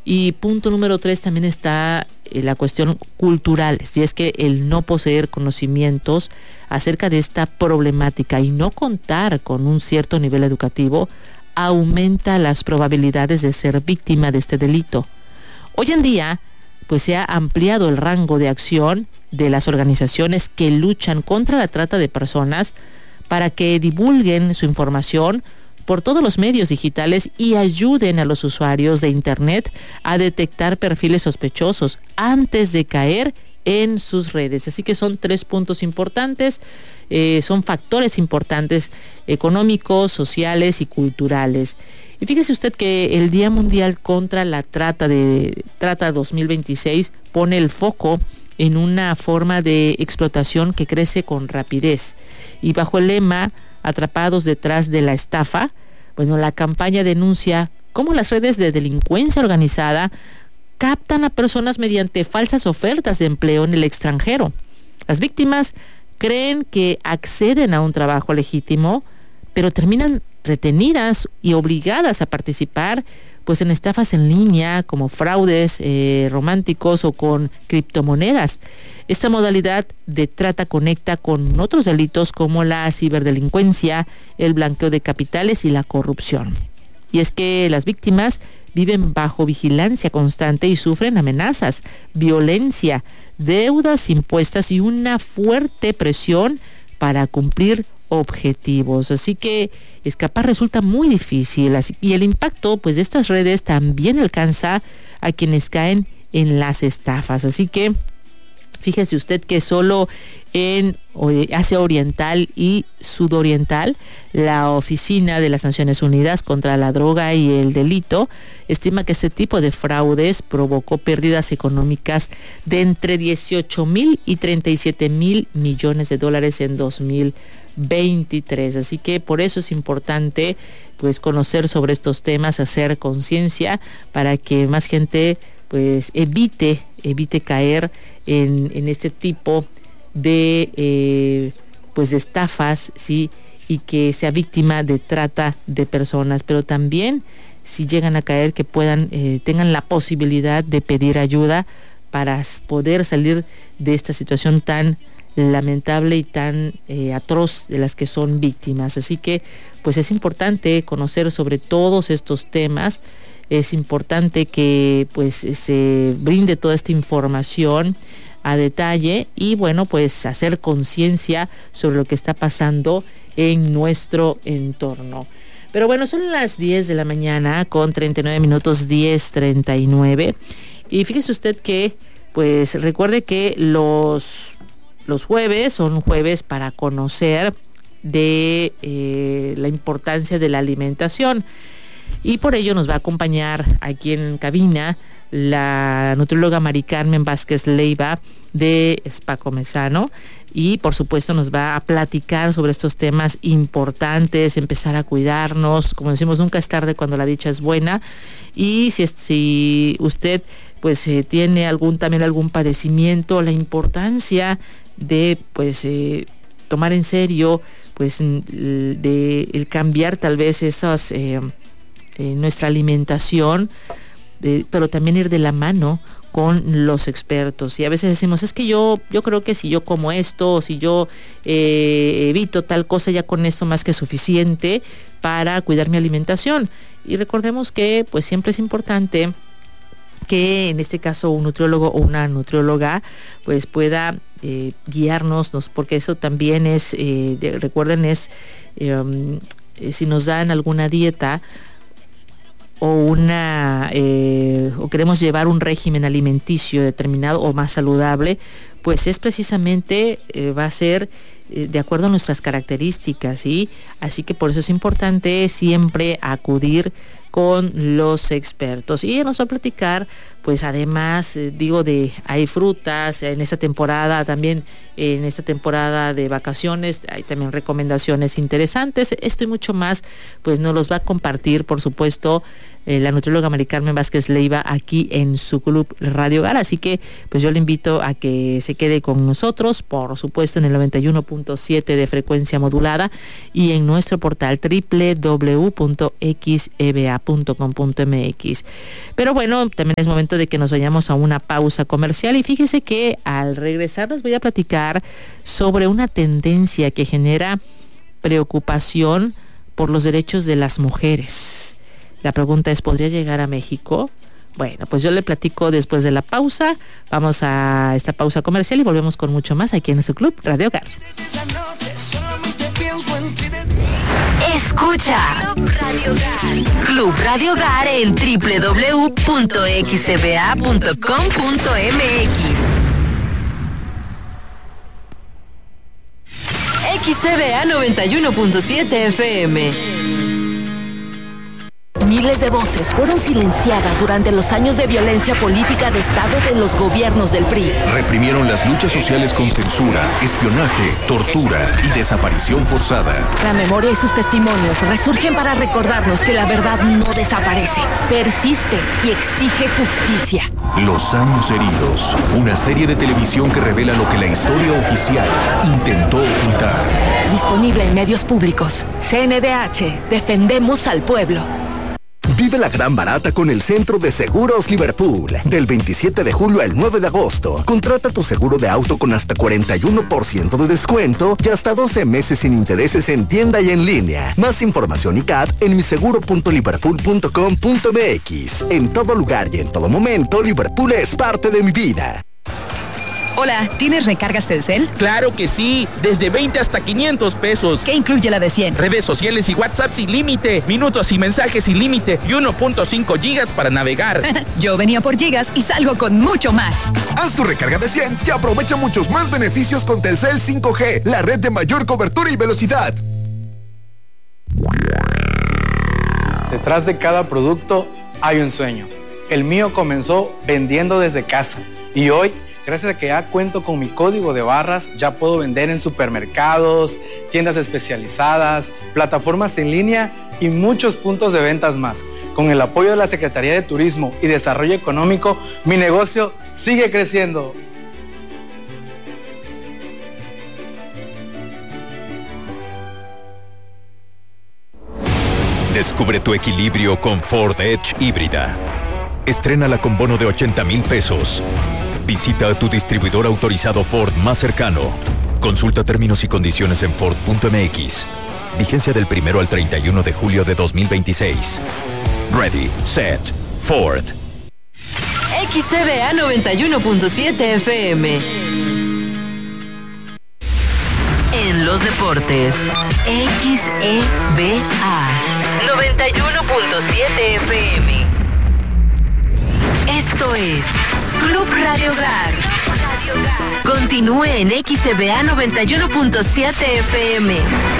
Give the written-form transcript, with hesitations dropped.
Y punto número 3 también está la cuestión cultural, si es que el no poseer conocimientos acerca de esta problemática y no contar con un cierto nivel educativo aumenta las probabilidades de ser víctima de este delito. Hoy en día, pues se ha ampliado el rango de acción de las organizaciones que luchan contra la trata de personas para que divulguen su información por todos los medios digitales y ayuden a los usuarios de Internet a detectar perfiles sospechosos antes de caer en sus redes. Así que son 3 puntos importantes, son factores importantes económicos, sociales y culturales. Y fíjese usted que el Día Mundial contra la Trata 2026 pone el foco en una forma de explotación que crece con rapidez. Y bajo el lema Atrapados detrás de la estafa, bueno, la campaña denuncia cómo las redes de delincuencia organizada captan a personas mediante falsas ofertas de empleo en el extranjero. Las víctimas creen que acceden a un trabajo legítimo, pero terminan retenidas y obligadas a participar pues en estafas en línea como fraudes románticos o con criptomonedas. Esta modalidad de trata conecta con otros delitos como la ciberdelincuencia, el blanqueo de capitales y la corrupción. Y es que las víctimas viven bajo vigilancia constante y sufren amenazas, violencia, deudas impuestas y una fuerte presión para cumplir objetivos. Así que escapar resulta muy difícil. Y el impacto pues de estas redes también alcanza a quienes caen en las estafas. Así que fíjese usted que solo en Asia Oriental y Sudoriental, la Oficina de las Naciones Unidas contra la Droga y el Delito estima que este tipo de fraudes provocó pérdidas económicas de entre 18,000 y 37,000 millones de dólares en 2023. Así que por eso es importante pues conocer sobre estos temas, hacer conciencia para que más gente pues evite caer en este tipo de pues de estafas, sí, y que sea víctima de trata de personas, pero también si llegan a caer que puedan tengan la posibilidad de pedir ayuda para poder salir de esta situación tan lamentable y tan atroz de las que son víctimas. Así que pues es importante conocer sobre todos estos temas. Es importante que pues se brinde toda esta información a detalle y bueno, pues hacer conciencia sobre lo que está pasando en nuestro entorno. Pero bueno, son las 10 de la mañana con 39 minutos, 10:39. Y fíjese usted que pues recuerde que los jueves son jueves para conocer de la importancia de la alimentación. Y por ello nos va a acompañar aquí en cabina la nutrióloga Mari Carmen Vázquez Leiva de Spa Comezano, y por supuesto nos va a platicar sobre estos temas importantes, empezar a cuidarnos, como decimos, nunca es tarde cuando la dicha es buena. Y si usted pues tiene algún padecimiento, la importancia de pues tomar en serio pues de el cambiar tal vez esas nuestra alimentación, pero también ir de la mano con los expertos. Y a veces decimos, es que yo creo que si yo como esto, o si yo evito tal cosa, ya con esto más que suficiente para cuidar mi alimentación. Y recordemos que pues siempre es importante que en este caso un nutriólogo o una nutrióloga pues pueda guiarnos, porque eso también es, recuerden, es si nos dan alguna dieta o o queremos llevar un régimen alimenticio determinado o más saludable, pues es precisamente va a ser de acuerdo a nuestras características, ¿sí? Así que por eso es importante siempre acudir con los expertos. Y ella nos va a platicar, pues además, hay frutas en esta temporada, también en esta temporada de vacaciones, hay también recomendaciones interesantes. Esto y mucho más, pues nos los va a compartir, por supuesto, la nutrióloga Mari Carmen Vázquez Leiva aquí en su club Radio Hogar. Así que, pues yo le invito a que se quede con nosotros, por supuesto en el 91.7 de frecuencia modulada y en nuestro portal www.xeba.com.mx. Pero bueno, también es momento de que nos vayamos a una pausa comercial y fíjese que al regresar les voy a platicar sobre una tendencia que genera preocupación por los derechos de las mujeres. La pregunta es, ¿podría llegar a México? Bueno, pues yo le platico después de la pausa. Vamos a esta pausa comercial y volvemos con mucho más aquí en su Club Radio Hogar. Escucha Club Radio Hogar en www.xba.com.mx. XCBA 91.7 FM. Miles de voces fueron silenciadas durante los años de violencia política de Estado de los gobiernos del PRI. Reprimieron las luchas sociales con censura, espionaje, tortura y desaparición forzada. La memoria y sus testimonios resurgen para recordarnos que la verdad no desaparece, persiste y exige justicia. Los años heridos, una serie de televisión que revela lo que la historia oficial intentó ocultar. Disponible en medios públicos. CNDH, defendemos al pueblo. Vive la gran barata con el Centro de Seguros Liverpool. Del 27 de julio al 9 de agosto. Contrata tu seguro de auto con hasta 41% de descuento y hasta 12 meses sin intereses en tienda y en línea. Más información y CAT en miseguro.liverpool.com.mx. En todo lugar y en todo momento, Liverpool es parte de mi vida. Hola, ¿tienes recargas Telcel? ¡Claro que sí! Desde 20 hasta 500 pesos. ¿Qué incluye la de 100? Redes sociales y WhatsApp sin límite, minutos y mensajes sin límite y 1.5 gigas para navegar. Yo venía por gigas y salgo con mucho más. Haz tu recarga de 100 y aprovecha muchos más beneficios con Telcel 5G, la red de mayor cobertura y velocidad. Detrás de cada producto hay un sueño. El mío comenzó vendiendo desde casa y hoy, gracias a que ya cuento con mi código de barras, ya puedo vender en supermercados, tiendas especializadas, plataformas en línea y muchos puntos de ventas más. Con el apoyo de la Secretaría de Turismo y Desarrollo Económico, mi negocio sigue creciendo. Descubre tu equilibrio con Ford Edge híbrida. Estrénala con bono de 80,000 pesos. Visita a tu distribuidor autorizado Ford más cercano. Consulta términos y condiciones en Ford.mx. Vigencia del 1 al 31 de julio de 2026. Ready, set, Ford. XCBA 91.7 FM. En los deportes, XEBA 91.7 FM. Esto es Club Radio Hogar. Continúe en XCBA 91.7 FM.